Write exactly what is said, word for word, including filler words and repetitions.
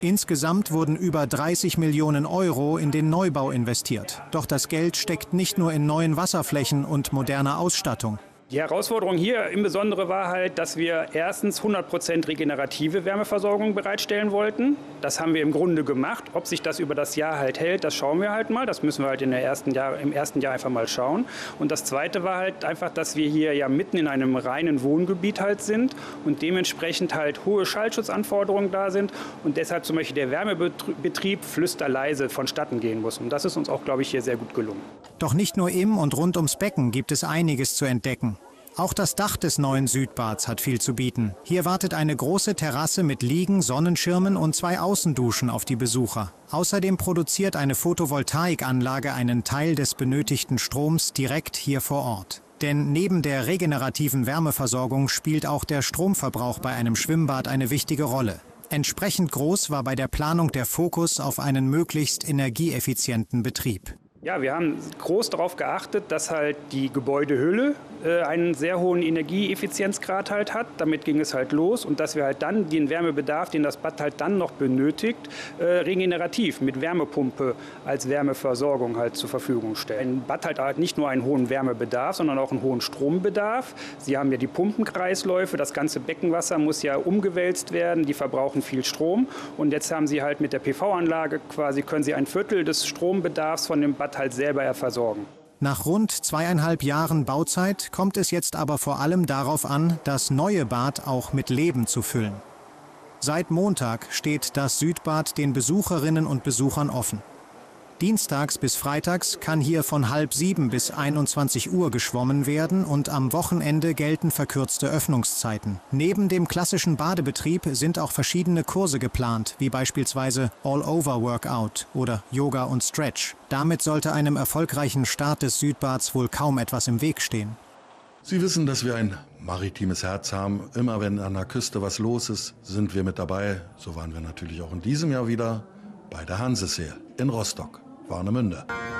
Insgesamt wurden über dreißig Millionen Euro in den Neubau investiert. Doch das Geld steckt nicht nur in neuen Wasserflächen und moderner Ausstattung. Die Herausforderung hier im Besonderen war halt, dass wir erstens hundert Prozent regenerative Wärmeversorgung bereitstellen wollten. Das haben wir im Grunde gemacht. Ob sich das über das Jahr halt hält, das schauen wir halt mal. Das müssen wir halt in der ersten Jahr, im ersten Jahr einfach mal schauen. Und das Zweite war halt einfach, dass wir hier ja mitten in einem reinen Wohngebiet halt sind und dementsprechend halt hohe Schallschutzanforderungen da sind und deshalb zum Beispiel der Wärmebetrieb flüsterleise vonstatten gehen muss. Und das ist uns auch, glaube ich, hier sehr gut gelungen. Doch nicht nur im und rund ums Becken gibt es einiges zu entdecken. Auch das Dach des neuen Südbads hat viel zu bieten. Hier wartet eine große Terrasse mit Liegen, Sonnenschirmen und zwei Außenduschen auf die Besucher. Außerdem produziert eine Photovoltaikanlage einen Teil des benötigten Stroms direkt hier vor Ort. Denn neben der regenerativen Wärmeversorgung spielt auch der Stromverbrauch bei einem Schwimmbad eine wichtige Rolle. Entsprechend groß war bei der Planung der Fokus auf einen möglichst energieeffizienten Betrieb. Ja, wir haben groß darauf geachtet, dass halt die Gebäudehülle äh, einen sehr hohen Energieeffizienzgrad halt hat. Damit ging es halt los und dass wir halt dann den Wärmebedarf, den das Bad halt dann noch benötigt, äh, regenerativ mit Wärmepumpe als Wärmeversorgung halt zur Verfügung stellen. Ein Bad hat halt nicht nur einen hohen Wärmebedarf, sondern auch einen hohen Strombedarf. Sie haben ja die Pumpenkreisläufe, das ganze Beckenwasser muss ja umgewälzt werden, die verbrauchen viel Strom und jetzt haben Sie halt mit der P V-Anlage quasi, können Sie ein Viertel des Strombedarfs von dem Bad halt selber versorgen. Nach rund zweieinhalb Jahren Bauzeit kommt es jetzt aber vor allem darauf an, das neue Bad auch mit Leben zu füllen. Seit Montag steht das Südbad den Besucherinnen und Besuchern offen. Dienstags bis freitags kann hier von halb sieben bis einundzwanzig Uhr geschwommen werden und am Wochenende gelten verkürzte Öffnungszeiten. Neben dem klassischen Badebetrieb sind auch verschiedene Kurse geplant, wie beispielsweise All-Over-Workout oder Yoga und Stretch. Damit sollte einem erfolgreichen Start des Südbads wohl kaum etwas im Weg stehen. Sie wissen, dass wir ein maritimes Herz haben. Immer wenn an der Küste was los ist, sind wir mit dabei. So waren wir natürlich auch in diesem Jahr wieder bei der Hanseseel in Rostock, Warnemünde.